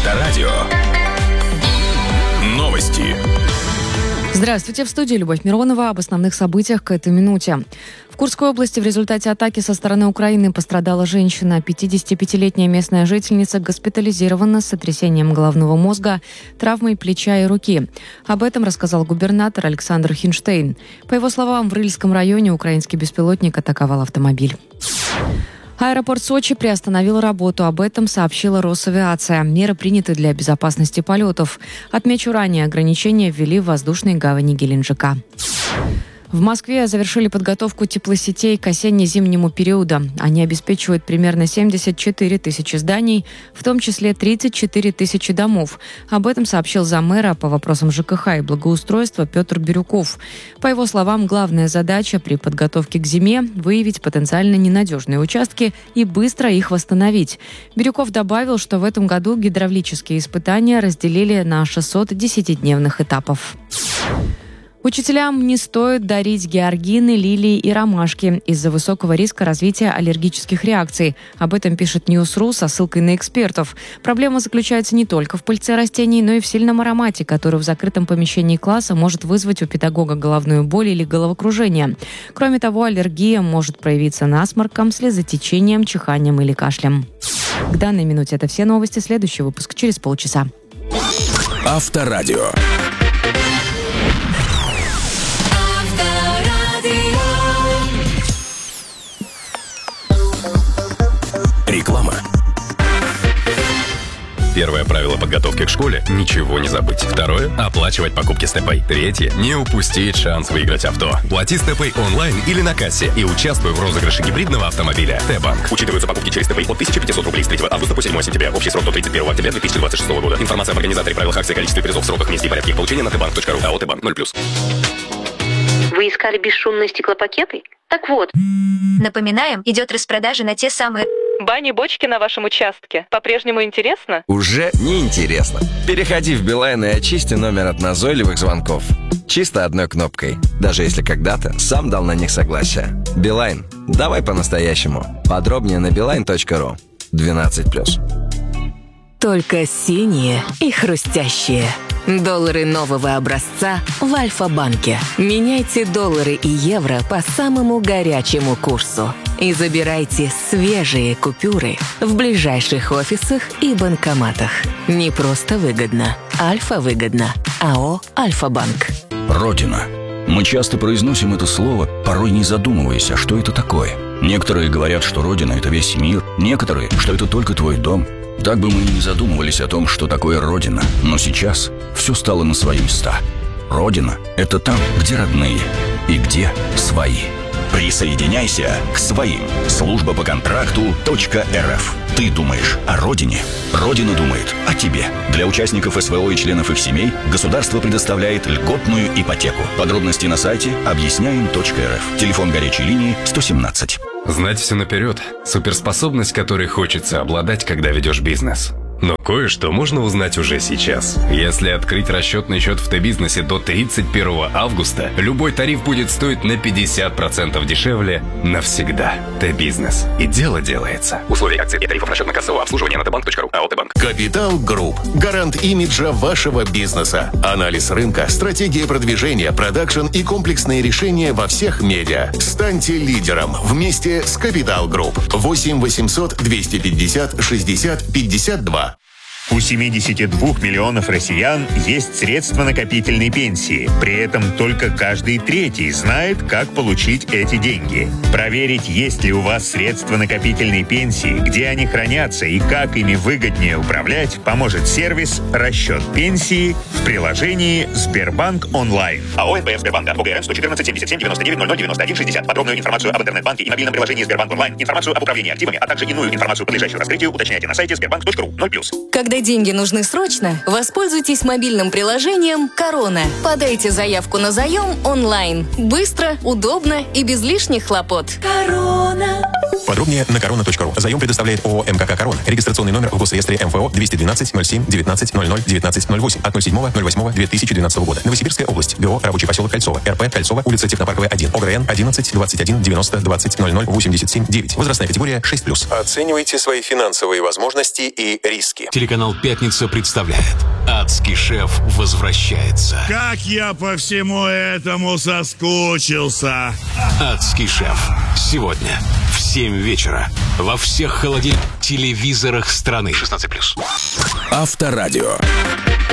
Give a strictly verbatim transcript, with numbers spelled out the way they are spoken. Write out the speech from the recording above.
Авторадио. Новости. Здравствуйте, в студии Любовь Миронова. Об основных событиях к этой минуте. В Курской области в результате атаки со стороны Украины пострадала женщина. пятидесятипятилетняя местная жительница госпитализирована с сотрясением головного мозга, травмой плеча и руки. Об этом рассказал губернатор Александр Хинштейн. По его словам, в Рыльском районе украинский беспилотник атаковал автомобиль. Аэропорт Сочи приостановил работу. Об этом сообщила Росавиация. Меры приняты для безопасности полетов. Отмечу, ранее ограничения ввели в воздушной гавани Геленджика. В Москве завершили подготовку теплосетей к осенне-зимнему периоду. Они обеспечивают примерно семьдесят четыре тысячи зданий, в том числе тридцать четыре тысячи домов. Об этом сообщил заммэра по вопросам ЖКХ и благоустройства Петр Бирюков. По его словам, главная задача при подготовке к зиме – выявить потенциально ненадежные участки и быстро их восстановить. Бирюков добавил, что в этом году гидравлические испытания разделили на шестьсот десятидневных этапов. Учителям не стоит дарить георгины, лилии и ромашки из-за высокого риска развития аллергических реакций. Об этом пишет Ньюс.ру со ссылкой на экспертов. Проблема заключается не только в пыльце растений, но и в сильном аромате, который в закрытом помещении класса может вызвать у педагога головную боль или головокружение. Кроме того, аллергия может проявиться насморком, слезотечением, чиханием или кашлем. К данной минуте это все новости. Следующий выпуск через полчаса. Авторадио. Реклама. Первое правило подготовки к школе – ничего не забыть. Второе – оплачивать покупки StepPay. Третье – не упустить шанс выиграть авто. Плати StepPay онлайн или на кассе и участвуй в розыгрыше гибридного автомобиля Т-Банк. Учитываются покупки через StepPay от тысяча пятьсот рублей с третьего августа по седьмое сентября. Общий срок до тридцать первого октября две тысячи двадцать шестого года. Информация об организаторе, правилах акции, количестве призов, сроках, месте и порядке их получения на тбанк точка ру. АО Т-Банк ноль плюс. Вы искали бесшумные стеклопакеты? Так вот. Напоминаем, идет распродажа на те самые... Бани-бочки на вашем участке. По-прежнему интересно? Уже не интересно. Переходи в Билайн и очисти номер от назойливых звонков. Чисто одной кнопкой. Даже если когда-то сам дал на них согласие. Билайн. Давай по-настоящему. Подробнее на билайн точка ру. двенадцать плюс. Только синие и хрустящие. Доллары нового образца в Альфа-банке. Меняйте доллары и евро по самому горячему курсу. И забирайте свежие купюры в ближайших офисах и банкоматах. Не просто выгодно. Альфа-выгодно. АО «Альфа-банк». Родина. Мы часто произносим это слово, порой не задумываясь, а что это такое. Некоторые говорят, что Родина – это весь мир. Некоторые, что это только твой дом. Так бы мы и не задумывались о том, что такое Родина. Но сейчас все стало на свои места. Родина – это там, где родные и где свои. Присоединяйся к своим. Служба по контракту .рф. Ты думаешь о родине? Родина думает о тебе. Для участников СВО и членов их семей государство предоставляет льготную ипотеку. Подробности на сайте объясняем точка эр эф. Телефон горячей линии сто семнадцать. Знать все наперед – суперспособность, которой хочется обладать, когда ведешь бизнес. Но кое-что можно узнать уже сейчас. Если открыть расчетный счет в Т-бизнесе до тридцать первого августа, любой тариф будет стоить на пятьдесят процентов дешевле навсегда. Т-бизнес. И дело делается. Условия акций и тарифов расчетно-кассового обслуживания на тбанк точка ру. АО Т-Банк. Капитал Групп. Гарант имиджа вашего бизнеса. Анализ рынка, стратегия продвижения, продакшн и комплексные решения во всех медиа. Станьте лидером вместе с Капитал Групп. восемь восемьсот двести пятьдесят шестьдесят пятьдесят два. У семидесяти двух миллионов россиян есть средства накопительной пенсии. При этом только каждый третий знает, как получить эти деньги. Проверить, есть ли у вас средства накопительной пенсии, где они хранятся и как ими выгоднее управлять, поможет сервис «Расчет пенсии» в приложении «Сбербанк онлайн». АО эн пэ эф Сбербанка. ОГРН сто четырнадцать семьдесят семь девяносто девять ноль ноль девяносто один шестьдесят. Подробную информацию об интернет-банке и мобильном приложении «Сбербанк онлайн», информацию об управлении активами, а также иную информацию, подлежащую раскрытию, уточняйте на сайте сбербанк точка ру. ноль плюс. Когда деньги нужны срочно, воспользуйтесь мобильным приложением «Корона». Подайте заявку на заем онлайн. Быстро, удобно и без лишних хлопот. Корона. Подробнее на корона точка ру. Заем предоставляет ООО МКК «Корона». Регистрационный номер в госреестре эм эф о двести двенадцать ноль семь девятнадцать ноль ноль девятнадцать ноль восемь от ноль седьмого ноль восьмого две тысячи двенадцатого года. Новосибирская область. ГО «Рабочий поселок Кольцово». эр пэ Кольцово, улица Технопарковая, один. ОГРН одиннадцать двадцать один девяносто двадцать ноль ноль восемьдесят семь девять. Возрастная категория шесть плюс. Оценивайте свои финансовые возможности и риски. Телеканал Телеканал «Пятница» представляет «Адский шеф возвращается». Как я по всему этому соскучился. «Адский шеф». Сегодня в семь вечера во всех холодильных телевизорах страны. шестнадцать плюс. Авторадио.